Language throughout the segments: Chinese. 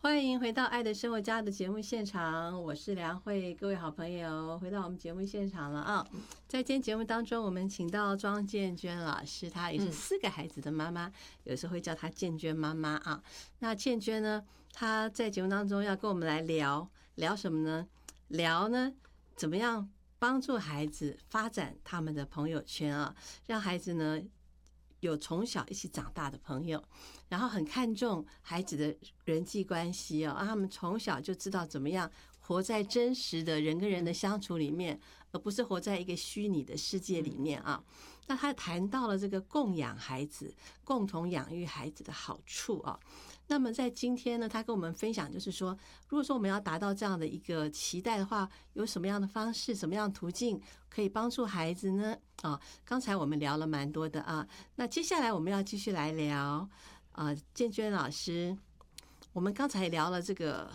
欢迎回到《爱的生活家》的节目现场，我是梁慧，各位好朋友，回到我们节目现场了啊！在今天节目当中，我们请到庄建娟老师，她也是4个孩子的妈妈，有时候会叫她建娟妈妈啊。那建娟呢，她在节目当中要跟我们来聊什么呢？聊呢，怎么样帮助孩子发展他们的朋友圈啊，让孩子呢有从小一起长大的朋友，然后很看重孩子的人际关系哦，让他们从小就知道怎么样活在真实的人跟人的相处里面，而不是活在一个虚拟的世界里面啊。那他谈到了这个供养孩子、共同养育孩子的好处啊。那么在今天呢，他跟我们分享，就是说，如果说我们要达到这样的一个期待的话，有什么样的方式、什么样的途径可以帮助孩子呢？啊，刚才我们聊了蛮多的啊，那接下来我们要继续来聊建娟老师，我们刚才聊了这个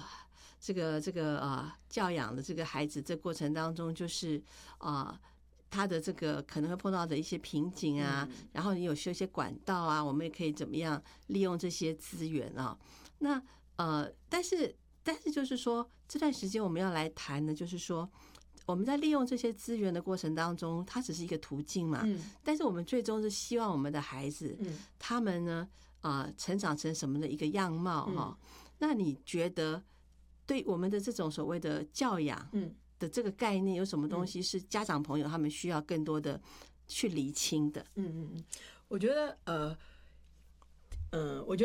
教养的这个孩子，这过程当中就是他的这个可能会碰到的一些瓶颈啊，然后你有修一些管道啊，我们也可以怎么样利用这些资源啊？那但是就是说，这段时间我们要来谈的，就是说我们在利用这些资源的过程当中，它只是一个途径嘛。但是我们最终是希望我们的孩子，他们呢成长成什么的一个样貌哈？那你觉得对我们的这种所谓的教养的这个概念，有什么东西是家长朋友他们需要更多的去厘清的？ 我觉得